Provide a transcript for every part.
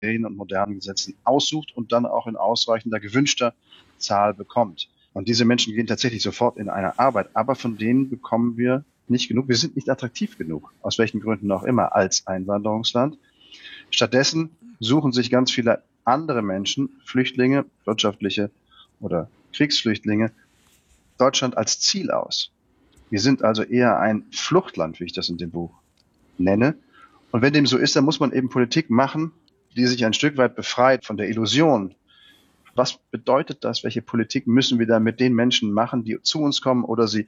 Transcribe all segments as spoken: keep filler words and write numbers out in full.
und modernen Gesetzen aussucht und dann auch in ausreichender gewünschter Zahl bekommt. Und diese Menschen gehen tatsächlich sofort in eine Arbeit, aber von denen bekommen wir nicht genug. Wir sind nicht attraktiv genug, aus welchen Gründen auch immer, als Einwanderungsland. Stattdessen suchen sich ganz viele andere Menschen, Flüchtlinge, wirtschaftliche oder Kriegsflüchtlinge, Deutschland als Ziel aus. Wir sind also eher ein Fluchtland, wie ich das in dem Buch nenne. Und wenn dem so ist, dann muss man eben Politik machen, die sich ein Stück weit befreit von der Illusion. Was bedeutet das? Welche Politik müssen wir da mit den Menschen machen, die zu uns kommen oder sie,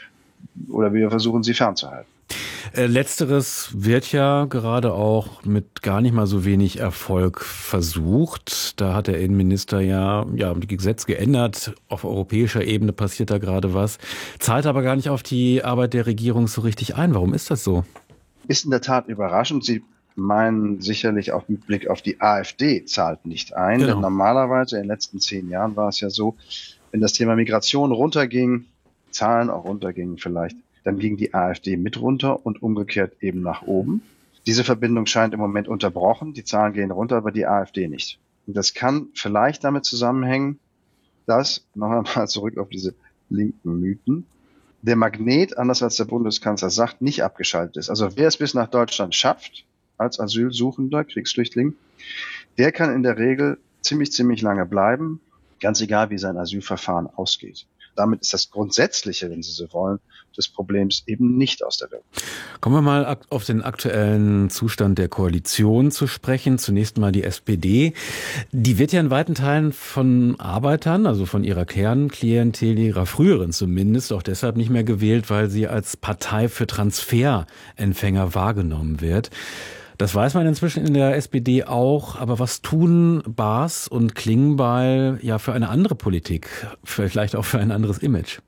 oder wir versuchen, sie fernzuhalten? Äh, Letzteres wird ja gerade auch mit gar nicht mal so wenig Erfolg versucht. Da hat der Innenminister ja, ja das Gesetz geändert. Auf europäischer Ebene passiert da gerade was. Zahlt aber gar nicht auf die Arbeit der Regierung so richtig ein. Warum ist das so? Ist in der Tat überraschend. Sie meinen sicherlich auch mit Blick auf die AfD zahlt nicht ein. Genau. Denn normalerweise in den letzten zehn Jahren war es ja so, wenn das Thema Migration runterging, Zahlen auch runtergingen vielleicht, dann ging die AfD mit runter und umgekehrt eben nach oben. Diese Verbindung scheint im Moment unterbrochen. Die Zahlen gehen runter, aber die AfD nicht. Und das kann vielleicht damit zusammenhängen, dass, noch einmal zurück auf diese linken Mythen, der Magnet, anders als der Bundeskanzler sagt, nicht abgeschaltet ist. Also wer es bis nach Deutschland schafft, als Asylsuchender, Kriegsflüchtling, der kann in der Regel ziemlich, ziemlich lange bleiben, ganz egal, wie sein Asylverfahren ausgeht. Damit ist das Grundsätzliche, wenn Sie so wollen, des Problems eben nicht aus der Welt. Kommen wir mal auf den aktuellen Zustand der Koalition zu sprechen. Zunächst mal die S P D. Die wird ja in weiten Teilen von Arbeitern, also von ihrer Kernklientel, ihrer früheren zumindest, auch deshalb nicht mehr gewählt, weil sie als Partei für Transferempfänger wahrgenommen wird. Das weiß man inzwischen in der S P D auch, aber was tun Baas und Klingbeil ja für eine andere Politik, vielleicht auch für ein anderes Image?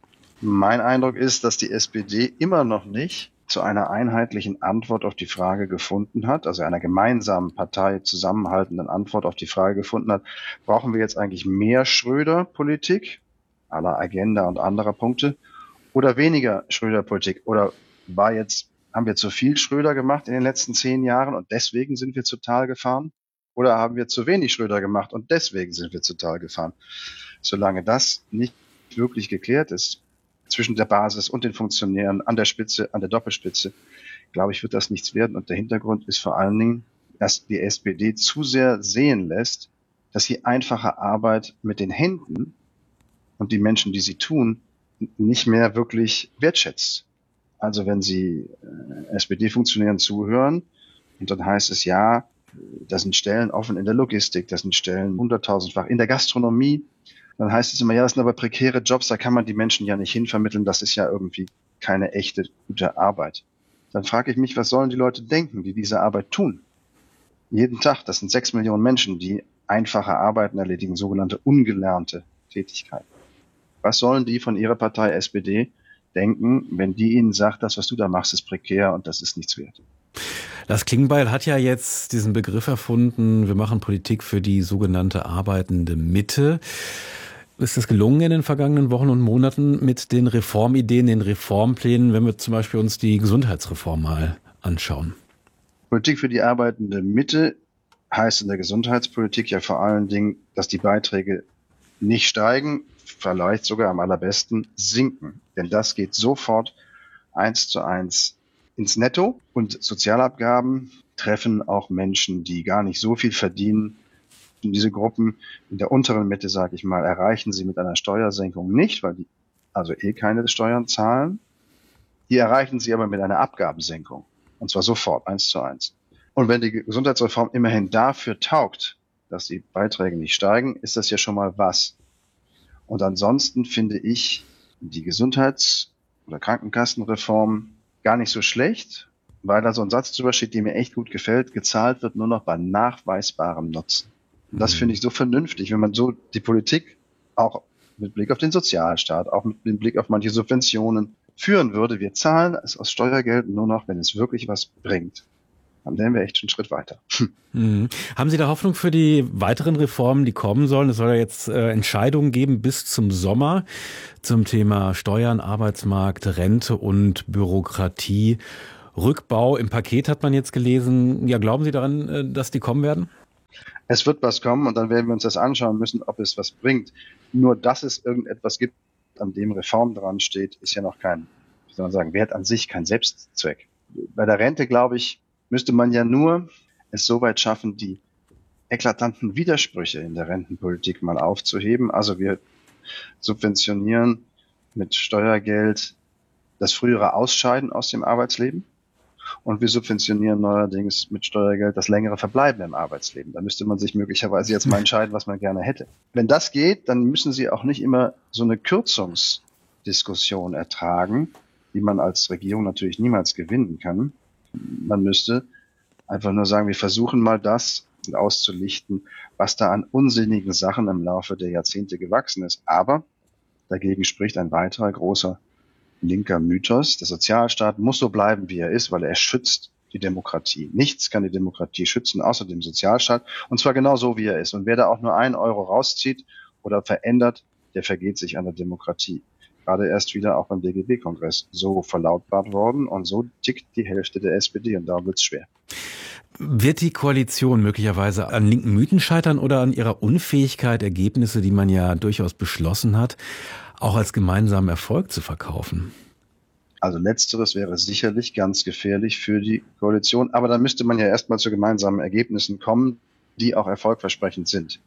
Mein Eindruck ist, dass die S P D immer noch nicht zu einer einheitlichen Antwort auf die Frage gefunden hat, also einer gemeinsamen Partei zusammenhaltenden Antwort auf die Frage gefunden hat, brauchen wir jetzt eigentlich mehr Schröder-Politik, à la Agenda und anderer Punkte, oder weniger Schröder-Politik? Oder war jetzt haben wir zu viel Schröder gemacht in den letzten zehn Jahren und deswegen sind wir zu Tal gefahren? Oder haben wir zu wenig Schröder gemacht und deswegen sind wir zu Tal gefahren? Solange das nicht wirklich geklärt ist, zwischen der Basis und den Funktionären an der Spitze, an der Doppelspitze, glaube ich, wird das nichts werden. Und der Hintergrund ist vor allen Dingen, dass die S P D zu sehr sehen lässt, dass sie einfache Arbeit mit den Händen und die Menschen, die sie tun, nicht mehr wirklich wertschätzt. Also wenn Sie äh, S P D-Funktionären zuhören und dann heißt es, ja, da sind Stellen offen in der Logistik, da sind Stellen hunderttausendfach in der Gastronomie, dann heißt es immer, ja, das sind aber prekäre Jobs, da kann man die Menschen ja nicht hinvermitteln, das ist ja irgendwie keine echte, gute Arbeit. Dann frage ich mich, was sollen die Leute denken, die diese Arbeit tun? Jeden Tag, das sind sechs Millionen Menschen, die einfache Arbeiten erledigen, sogenannte ungelernte Tätigkeiten. Was sollen die von ihrer Partei S P D denken, wenn die ihnen sagt, das, was du da machst, ist prekär und das ist nichts wert? Lars Klingbeil hat ja jetzt diesen Begriff erfunden, wir machen Politik für die sogenannte arbeitende Mitte. Ist es gelungen in den vergangenen Wochen und Monaten mit den Reformideen, den Reformplänen, wenn wir zum Beispiel uns die Gesundheitsreform mal anschauen? Politik für die arbeitende Mitte heißt in der Gesundheitspolitik ja vor allen Dingen, dass die Beiträge nicht steigen, vielleicht sogar am allerbesten sinken. Denn das geht sofort eins zu eins ins Netto. Und Sozialabgaben treffen auch Menschen, die gar nicht so viel verdienen. Und diese Gruppen in der unteren Mitte, sage ich mal, erreichen sie mit einer Steuersenkung nicht, weil die also eh keine Steuern zahlen. Die erreichen sie aber mit einer Abgabensenkung. Und zwar sofort, eins zu eins. Und wenn die Gesundheitsreform immerhin dafür taugt, dass die Beiträge nicht steigen, ist das ja schon mal was. Und ansonsten finde ich die Gesundheits- oder Krankenkassenreform gar nicht so schlecht, weil da so ein Satz drüber steht, der mir echt gut gefällt. Gezahlt wird nur noch bei nachweisbarem Nutzen. Und das finde ich so vernünftig, wenn man so die Politik auch mit Blick auf den Sozialstaat, auch mit Blick auf manche Subventionen führen würde. Wir zahlen es aus Steuergeld nur noch, wenn es wirklich was bringt. Dann wären wir echt schon einen Schritt weiter. Mhm. Haben Sie da Hoffnung für die weiteren Reformen, die kommen sollen? Es soll ja jetzt äh, Entscheidungen geben bis zum Sommer zum Thema Steuern, Arbeitsmarkt, Rente und Bürokratie. Rückbau im Paket hat man jetzt gelesen. Ja, glauben Sie daran, äh, dass die kommen werden? Es wird was kommen und dann werden wir uns das anschauen müssen, ob es was bringt. Nur, dass es irgendetwas gibt, an dem Reform dran steht, ist ja noch kein, wie soll man sagen, Wert an sich, kein Selbstzweck. Bei der Rente, glaube ich, müsste man ja nur es so weit schaffen, die eklatanten Widersprüche in der Rentenpolitik mal aufzuheben. Also wir subventionieren mit Steuergeld das frühere Ausscheiden aus dem Arbeitsleben und wir subventionieren neuerdings mit Steuergeld das längere Verbleiben im Arbeitsleben. Da müsste man sich möglicherweise jetzt mal entscheiden, was man gerne hätte. Wenn das geht, dann müssen Sie auch nicht immer so eine Kürzungsdiskussion ertragen, die man als Regierung natürlich niemals gewinnen kann. Man müsste einfach nur sagen, wir versuchen mal das auszulichten, was da an unsinnigen Sachen im Laufe der Jahrzehnte gewachsen ist. Aber dagegen spricht ein weiterer großer linker Mythos. Der Sozialstaat muss so bleiben, wie er ist, weil er schützt die Demokratie. Nichts kann die Demokratie schützen, außer dem Sozialstaat. Und zwar genau so, wie er ist. Und wer da auch nur einen Euro rauszieht oder verändert, der vergeht sich an der Demokratie. Gerade erst wieder auch beim D G B-Kongress so verlautbart worden. Und so tickt die Hälfte der S P D und da wird's schwer. Wird die Koalition möglicherweise an linken Mythen scheitern oder an ihrer Unfähigkeit, Ergebnisse, die man ja durchaus beschlossen hat, auch als gemeinsamen Erfolg zu verkaufen? Also letzteres wäre sicherlich ganz gefährlich für die Koalition. Aber da müsste man ja erstmal zu gemeinsamen Ergebnissen kommen, die auch erfolgversprechend sind.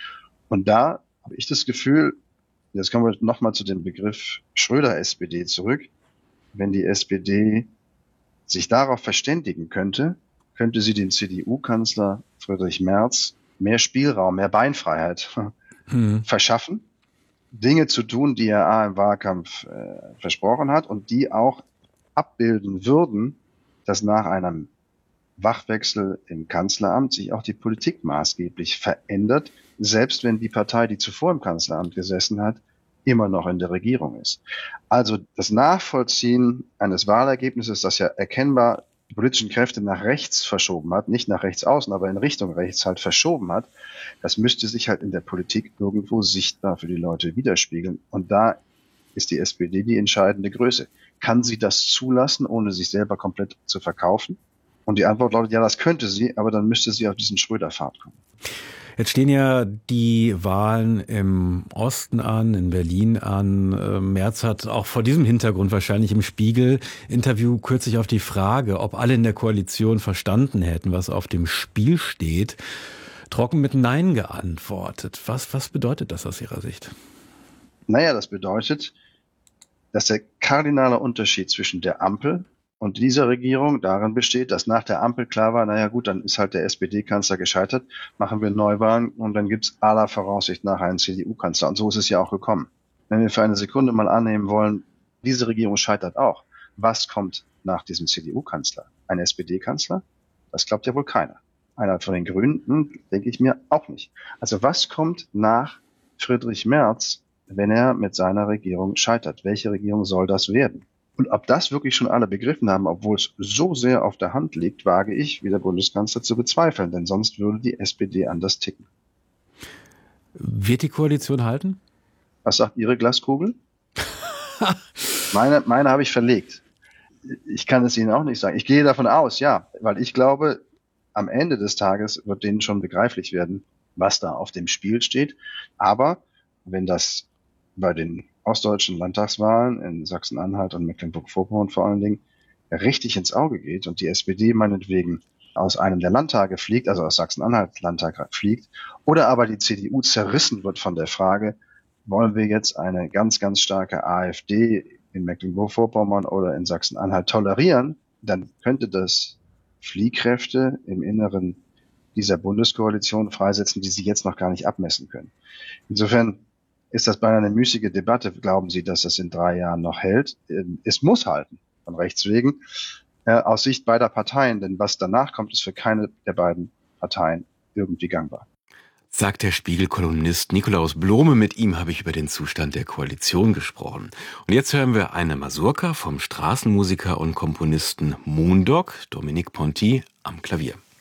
Und da habe ich das Gefühl, jetzt kommen wir nochmal zu dem Begriff Schröder-S P D zurück, wenn die S P D sich darauf verständigen könnte, könnte sie dem C D U-Kanzler Friedrich Merz mehr Spielraum, mehr Beinfreiheit hm. verschaffen, Dinge zu tun, die er A im Wahlkampf äh, versprochen hat und die auch abbilden würden, dass nach einem Wachwechsel im Kanzleramt sich auch die Politik maßgeblich verändert, selbst wenn die Partei, die zuvor im Kanzleramt gesessen hat, immer noch in der Regierung ist. Also das Nachvollziehen eines Wahlergebnisses, das ja erkennbar die politischen Kräfte nach rechts verschoben hat, nicht nach rechts außen, aber in Richtung rechts halt verschoben hat, das müsste sich halt in der Politik irgendwo sichtbar für die Leute widerspiegeln. Und da ist die S P D die entscheidende Größe. Kann sie das zulassen, ohne sich selber komplett zu verkaufen? Und die Antwort lautet, ja, das könnte sie, aber dann müsste sie auf diesen Schröder-Pfad kommen. Jetzt stehen ja die Wahlen im Osten an, in Berlin an. Merz hat auch vor diesem Hintergrund wahrscheinlich im Spiegel-Interview kürzlich auf die Frage, ob alle in der Koalition verstanden hätten, was auf dem Spiel steht, trocken mit Nein geantwortet. Was, was bedeutet das aus Ihrer Sicht? Naja, das bedeutet, dass der kardinale Unterschied zwischen der Ampel und dieser Regierung darin besteht, dass nach der Ampel klar war, naja gut, dann ist halt der S P D-Kanzler gescheitert, machen wir Neuwahlen und dann gibt's aller Voraussicht nach einen C D U-Kanzler. Und so ist es ja auch gekommen. Wenn wir für eine Sekunde mal annehmen wollen, diese Regierung scheitert auch, was kommt nach diesem C D U-Kanzler? Ein S P D-Kanzler? Das glaubt ja wohl keiner. Einer von den Grünen? Hm, denke ich mir auch nicht. Also was kommt nach Friedrich Merz, wenn er mit seiner Regierung scheitert? Welche Regierung soll das werden? Und ob das wirklich schon alle begriffen haben, obwohl es so sehr auf der Hand liegt, wage ich, wie der Bundeskanzler, zu bezweifeln. Denn sonst würde die S P D anders ticken. Wird die Koalition halten? Was sagt Ihre Glaskugel? meine, meine habe ich verlegt. Ich kann es Ihnen auch nicht sagen. Ich gehe davon aus, ja. Weil ich glaube, am Ende des Tages wird denen schon begreiflich werden, was da auf dem Spiel steht. Aber wenn das bei den ostdeutschen Landtagswahlen in Sachsen-Anhalt und Mecklenburg-Vorpommern vor allen Dingen richtig ins Auge geht und die S P D meinetwegen aus einem der Landtage fliegt, also aus Sachsen-Anhalt Landtag fliegt, oder aber die C D U zerrissen wird von der Frage, wollen wir jetzt eine ganz, ganz starke AfD in Mecklenburg-Vorpommern oder in Sachsen-Anhalt tolerieren, dann könnte das Fliehkräfte im Inneren dieser Bundeskoalition freisetzen, die sie jetzt noch gar nicht abmessen können. Insofern ist das beinahe eine müßige Debatte. Glauben Sie, dass das in drei Jahren noch hält? Es muss halten, von Rechts wegen, äh, aus Sicht beider Parteien. Denn was danach kommt, ist für keine der beiden Parteien irgendwie gangbar. Sagt der Spiegel-Kolumnist Nikolaus Blome. Mit ihm habe ich über den Zustand der Koalition gesprochen. Und jetzt hören wir eine Mazurka vom Straßenmusiker und Komponisten Moondog, Dominique Ponty, am Klavier.